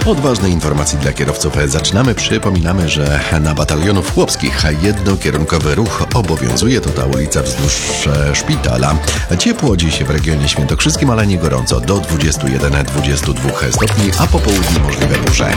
Od informacji dla kierowców zaczynamy. Przypominamy, że na batalionów chłopskich jednokierunkowy ruch obowiązuje. To ta ulica wzdłuż szpitala. Ciepło dziś w regionie świętokrzyskim, ale nie gorąco. Do 21-22 stopni, a po południu możliwe burze.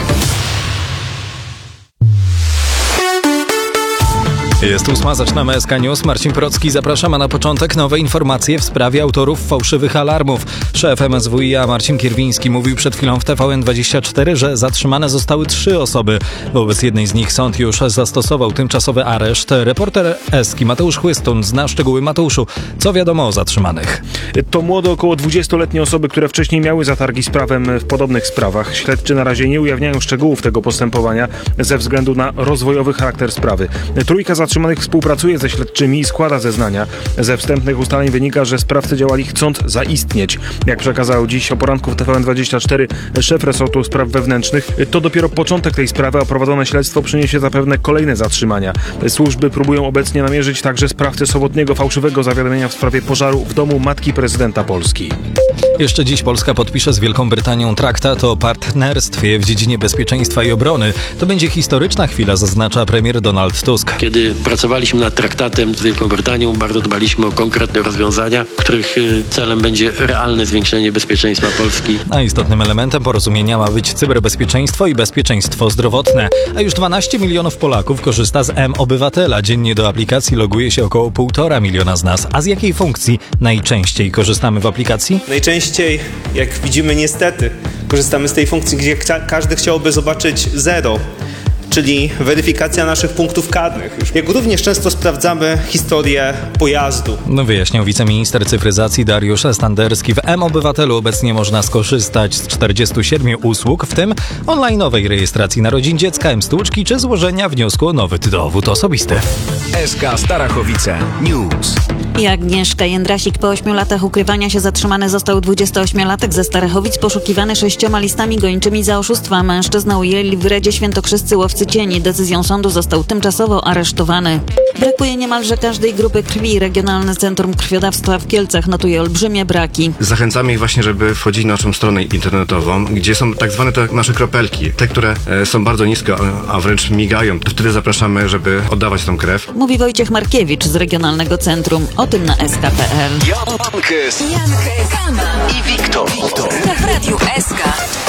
Jest 8, zaczynamy SK News. Marcin Procki, zapraszamy na początek. Nowe informacje w sprawie autorów fałszywych alarmów. Szef MSWiA Marcin Kierwiński mówił przed chwilą w TVN24, że zatrzymane zostały 3 osoby. Wobec jednej z nich sąd już zastosował tymczasowy areszt. Reporter Eski Mateusz Chłystun zna szczegóły. Mateuszu, co wiadomo o zatrzymanych? To młode, około 20-letnie osoby, które wcześniej miały zatargi z prawem w podobnych sprawach. Śledczy na razie nie ujawniają szczegółów tego postępowania ze względu na rozwojowy charakter sprawy. Trójka zatrzymanych współpracuje ze śledczymi i składa zeznania. Ze wstępnych ustaleń wynika, że sprawcy działali chcąc zaistnieć. Jak przekazał dziś o poranku w TVN24 szef resortu spraw wewnętrznych, to dopiero początek tej sprawy, a prowadzone śledztwo przyniesie zapewne kolejne zatrzymania. Służby próbują obecnie namierzyć także sprawcę sobotniego fałszywego zawiadomienia w sprawie pożaru w domu matki prezydenta Polski. Jeszcze dziś Polska podpisze z Wielką Brytanią traktat o partnerstwie w dziedzinie bezpieczeństwa i obrony. To będzie historyczna chwila, zaznacza premier Donald Tusk. Kiedy pracowaliśmy nad traktatem z Wielką Brytanią, bardzo dbaliśmy o konkretne rozwiązania, których celem będzie realne zwiększenie bezpieczeństwa Polski. A istotnym elementem porozumienia ma być cyberbezpieczeństwo i bezpieczeństwo zdrowotne. A już 12 milionów Polaków korzysta z M-Obywatela. Dziennie do aplikacji loguje się około 1,5 miliona z nas. A z jakiej funkcji najczęściej korzystamy w aplikacji? Najczęściej, jak widzimy niestety, korzystamy z tej funkcji, gdzie każdy chciałby zobaczyć 0, czyli weryfikacja naszych punktów karnych. Jak również często sprawdzamy historię pojazdu. Wyjaśniał wiceminister cyfryzacji Dariusz Standerski. W M-Obywatelu obecnie można skorzystać z 47 usług, w tym online'owej rejestracji narodzin dziecka, M-stłuczki czy złożenia wniosku o nowy dowód osobisty. SK Starachowice News. I Agnieszka Jędrasik. Po 8 latach ukrywania się zatrzymany został 28-latek ze Starachowic, poszukiwany 6 listami gończymi za oszustwa. Mężczyznę ujęli w Redzie świętokrzyscy łowcy cieni. Decyzją sądu został tymczasowo aresztowany. Brakuje niemalże każdej grupy krwi. Regionalne Centrum Krwiodawstwa w Kielcach notuje olbrzymie braki. Zachęcamy ich właśnie, żeby wchodzili na naszą stronę internetową, gdzie są tak zwane te nasze kropelki. Te, które są bardzo nisko, a wręcz migają. To wtedy zapraszamy, żeby oddawać tą krew. Mówi Wojciech Markiewicz z Regionalnego Centrum. O tym na sk.pl. Jankes, Kama i Wiktor. Tak w Radiu SK.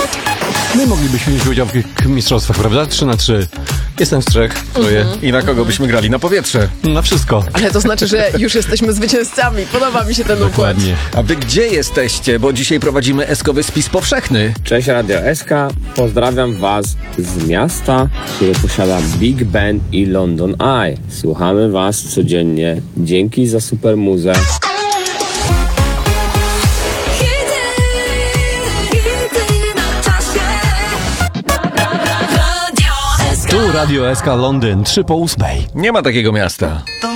My moglibyśmy mieć udział w tych mistrzostwach, prawda? 3-3. Jestem z 3. I na kogo byśmy grali? Na powietrze. Na wszystko. Ale to znaczy, że już jesteśmy zwycięzcami. Podoba mi się ten układ. Dokładnie. A wy gdzie jesteście? Bo dzisiaj prowadzimy eskowy spis powszechny. Cześć Radio SK, pozdrawiam was z miasta, które posiada Big Ben i London Eye. Słuchamy was codziennie. Dzięki za super muzę. Tu Radio SK Londyn, 7:03. Nie ma takiego miasta.